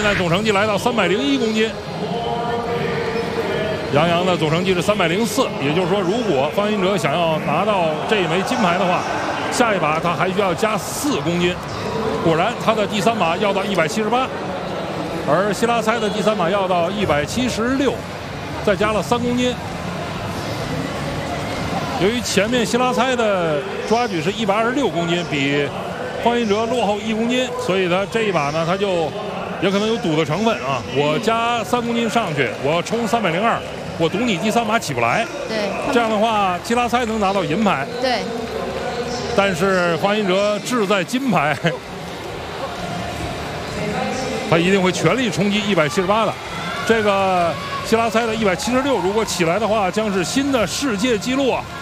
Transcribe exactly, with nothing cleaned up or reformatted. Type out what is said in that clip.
在总成绩来到三百零一公斤。杨洋的总成绩是三百零四，也就是说，如果方云哲想要拿到这一枚金牌的话，下一把他还需要加四公斤。果然，他的第三把要到一百七十八，而希拉猜的第三把要到一百七十六，再加了三公斤。由于前面希拉猜的抓举是一百二十六公斤，比方云哲落后一公斤，所以他这一把呢，他就也可能有赌的成分啊。我加三公斤上去，我要冲三百零二，我赌你第三把起不来。 对， 这样的话，希拉猜能拿到银牌。 对。 但是方云哲志在金牌，他一定会全力冲击一百七十八的。这个希拉猜的一百七十六，如果起来的话，将是新的世界纪录啊！